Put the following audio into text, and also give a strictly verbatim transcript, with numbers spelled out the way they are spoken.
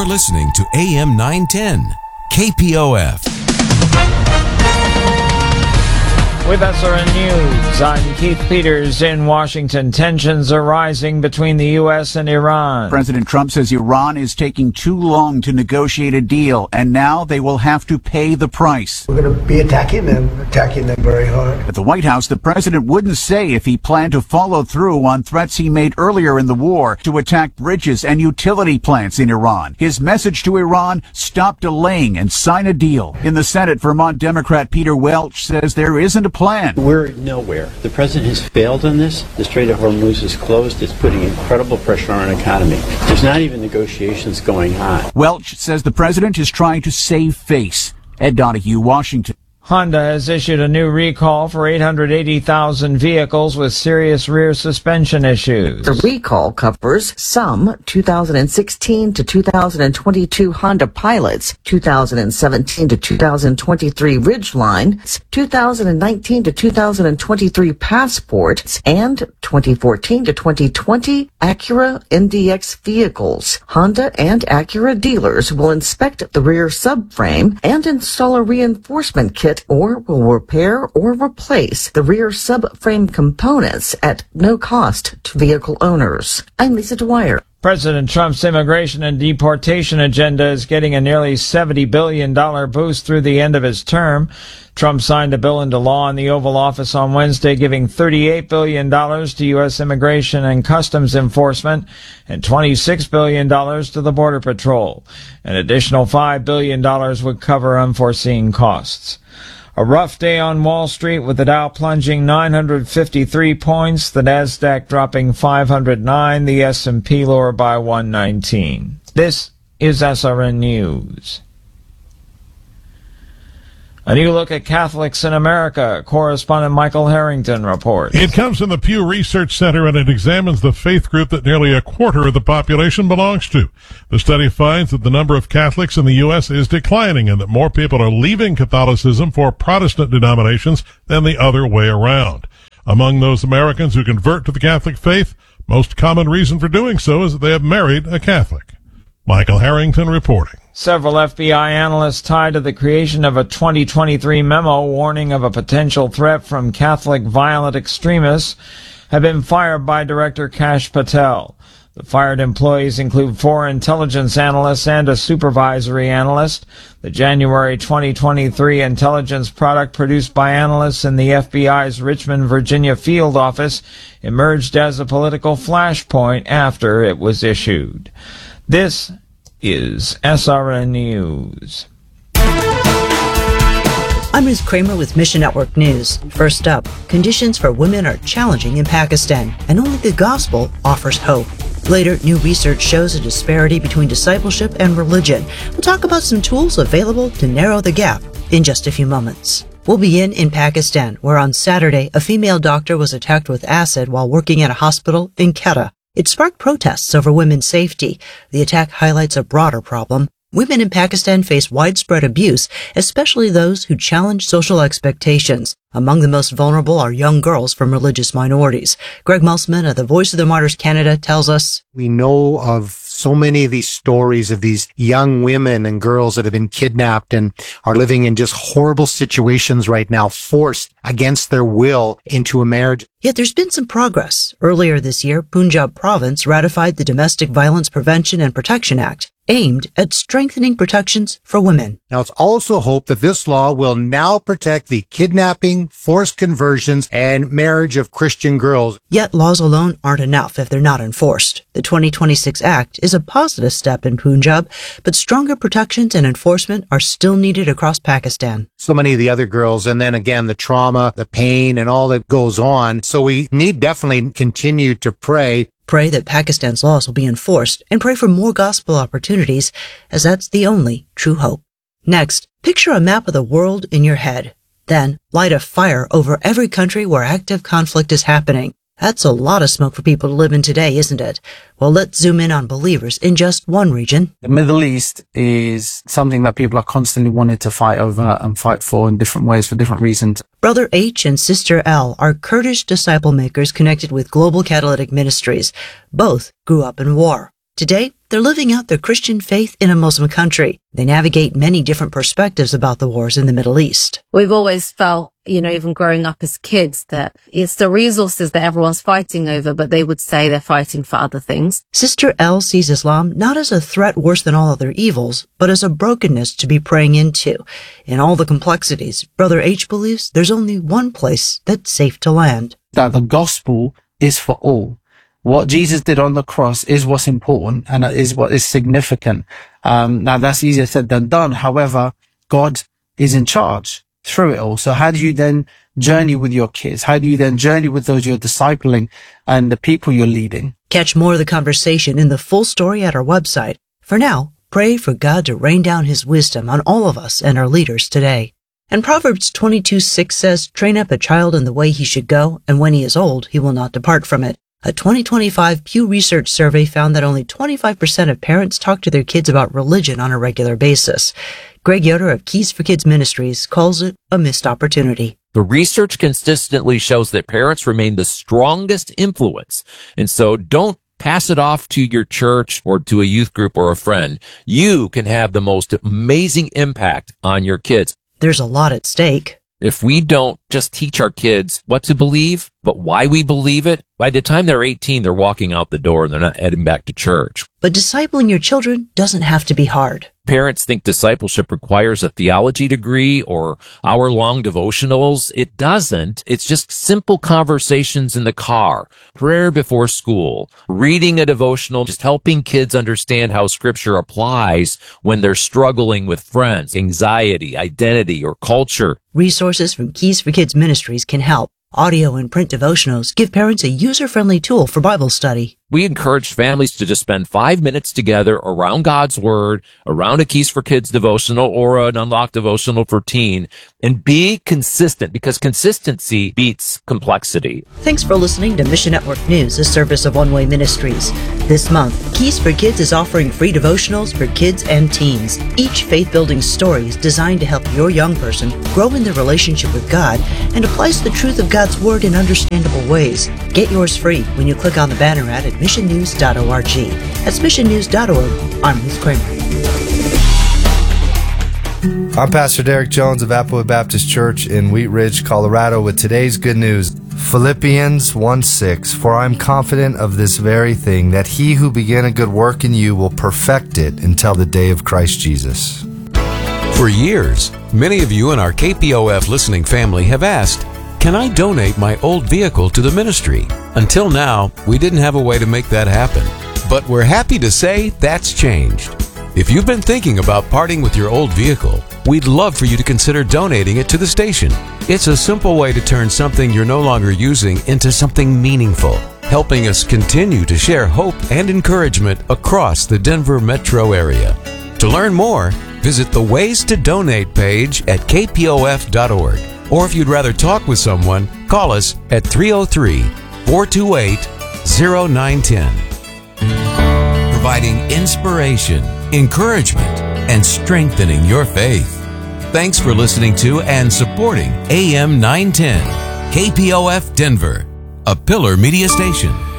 You're listening to A M nine ten, K P O F. With S R N News, I'm Keith Peters in Washington. Tensions are rising between the U S and Iran. President Trump says Iran is taking too long to negotiate a deal, and now they will have to pay the price. We're going to be attacking them, attacking them very hard. At the White House, the president wouldn't say if he planned to follow through on threats he made earlier in the war to attack bridges and utility plants in Iran. His message to Iran: stop delaying and sign a deal. In the Senate, Vermont Democrat Peter Welch says there isn't a plan. We're nowhere. The president has failed on this. The Strait of Hormuz is closed. It's putting incredible pressure on our economy. There's not even negotiations going on. Welch says the president is trying to save face. Ed Donahue, Washington. Honda has issued a new recall for eight hundred eighty thousand vehicles with serious rear suspension issues. The recall covers some two thousand sixteen to two thousand twenty-two Honda Pilots, two thousand seventeen to two thousand twenty-three Ridgeline, two thousand nineteen to two thousand twenty-three Passport, and twenty fourteen to twenty twenty Acura N D X vehicles. Honda and Acura dealers will inspect the rear subframe and install a reinforcement kit, or will repair or replace the rear subframe components at no cost to vehicle owners. I'm Lisa Dwyer. President Trump's immigration and deportation agenda is getting a nearly seventy billion dollars boost through the end of his term. Trump signed a bill into law in the Oval Office on Wednesday, giving thirty-eight billion dollars to U S Immigration and Customs Enforcement and twenty-six billion dollars to the Border Patrol. An additional five billion dollars would cover unforeseen costs. A rough day on Wall Street with the Dow plunging nine hundred fifty-three points, the Nasdaq dropping five hundred nine, the S and P lower by one nineteen. This is S R N News. A new look at Catholics in America. Correspondent Michael Harrington reports. It comes from the Pew Research Center, and it examines the faith group that nearly a quarter of the population belongs to. The study finds that the number of Catholics in the U S is declining and that more people are leaving Catholicism for Protestant denominations than the other way around. Among those Americans who convert to the Catholic faith, most common reason for doing so is that they have married a Catholic. Michael Harrington reporting. Several F B I analysts tied to the creation of a twenty twenty-three memo warning of a potential threat from Catholic violent extremists have been fired by Director Kash Patel. The fired employees include four intelligence analysts and a supervisory analyst. The January twenty twenty-three intelligence product produced by analysts in the F B I's Richmond, Virginia field office emerged as a political flashpoint after it was issued. This is S R N News. I'm Ruth Kramer with Mission Network News. First up, conditions for women are challenging in Pakistan, and only the gospel offers hope. Later, new research shows a disparity between discipleship and religion. We'll talk about some tools available to narrow the gap in just a few moments. We'll begin in Pakistan, where on Saturday, a female doctor was attacked with acid while working at a hospital in Quetta. It sparked protests over women's safety. The attack highlights a broader problem. Women in Pakistan face widespread abuse, especially those who challenge social expectations. Among the most vulnerable are young girls from religious minorities. Greg Musman of the Voice of the Martyrs Canada tells us, we know of so many of these stories of these young women and girls that have been kidnapped and are living in just horrible situations right now, forced against their will into a marriage. Yet there's been some progress. Earlier this year, Punjab province ratified the Domestic Violence Prevention and Protection Act, aimed at strengthening protections for women. Now, it's also hoped that this law will now protect the kidnapping, forced conversions, and marriage of Christian girls. Yet laws alone aren't enough if they're not enforced. The twenty twenty-six Act is a positive step in Punjab, but stronger protections and enforcement are still needed across Pakistan. So many of the other girls, and then again, the trauma, the pain, and all that goes on. So we need definitely continue to pray. Pray that Pakistan's laws will be enforced, and pray for more gospel opportunities, as that's the only true hope. Next, picture a map of the world in your head. Then, light a fire over every country where active conflict is happening. That's a lot of smoke for people to live in today, isn't it? Well, let's zoom in on believers in just one region. The Middle East is something that people are constantly wanting to fight over and fight for in different ways for different reasons. Brother H and Sister L are Kurdish disciple makers connected with Global Catalytic Ministries. Both grew up in war. Today, they're living out their Christian faith in a Muslim country. They navigate many different perspectives about the wars in the Middle East. We've always felt, you know, even growing up as kids, that it's the resources that everyone's fighting over, but they would say they're fighting for other things. Sister L sees Islam not as a threat worse than all other evils, but as a brokenness to be praying into. In all the complexities, Brother H believes there's only one place that's safe to land. That the gospel is for all. What Jesus did on the cross is what's important and is what is significant. Um, now that's easier said than done. However, God is in charge through it all. So how do you then journey with your kids? How do you then journey with those you're discipling and the people you're leading? Catch more of the conversation in the full story at our website. For now, pray for God to rain down his wisdom on all of us and our leaders today. And Proverbs twenty-two six says, "Train up a child in the way he should go, and when he is old, he will not depart from it." A twenty twenty-five Pew Research survey found that only twenty-five percent of parents talk to their kids about religion on a regular basis. Greg Yoder of Keys for Kids Ministries calls it a missed opportunity. The research consistently shows that parents remain the strongest influence. And so don't pass it off to your church or to a youth group or a friend. You can have the most amazing impact on your kids. There's a lot at stake. If we don't just teach our kids what to believe, but why we believe it, by the time they're eighteen, they're walking out the door and they're not heading back to church. But discipling your children doesn't have to be hard. Parents think discipleship requires a theology degree or hour-long devotionals. It doesn't. It's just simple conversations in the car, prayer before school, reading a devotional, just helping kids understand how Scripture applies when they're struggling with friends, anxiety, identity, or culture. Resources from Keys for Kids Ministries can help. Audio and print devotionals give parents a user-friendly tool for Bible study. We encourage families to just spend five minutes together around God's Word, around a Keys for Kids devotional or an Unlocked devotional for teen, and be consistent, because consistency beats complexity. Thanks for listening to Mission Network News, a service of One Way Ministries. This month, Keys for Kids is offering free devotionals for kids and teens. Each faith-building story is designed to help your young person grow in their relationship with God and applies the truth of God's Word in understandable ways. Get yours free when you click on the banner ad at mission news dot org. That's mission news dot org. I'm Ruth Kramer. I'm Pastor Derek Jones of Applewood Baptist Church in Wheat Ridge, Colorado, with today's good news. Philippians one six, "For I am confident of this very thing, that he who began a good work in you will perfect it until the day of Christ Jesus." For years, many of you in our K P O F listening family have asked, "Can I donate my old vehicle to the ministry?" Until now, we didn't have a way to make that happen. But we're happy to say that's changed. If you've been thinking about parting with your old vehicle, we'd love for you to consider donating it to the station. It's a simple way to turn something you're no longer using into something meaningful, helping us continue to share hope and encouragement across the Denver metro area. To learn more, visit the Ways to Donate page at k p o f dot org. Or if you'd rather talk with someone, call us at three oh three, four two eight, oh nine one oh. Providing inspiration, encouragement, and strengthening your faith. Thanks for listening to and supporting A M nine ten, K P O F Denver, a Pillar Media Station.